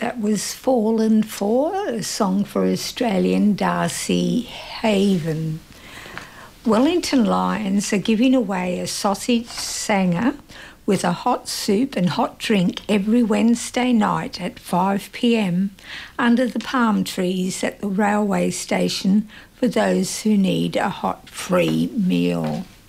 That was Fallen For, a song for Australian Darcy Haven. Wellington Lions are giving away a sausage sanger with a hot soup and hot drink every Wednesday night at 5 p.m. under the palm trees at the railway station for those who need a hot free meal.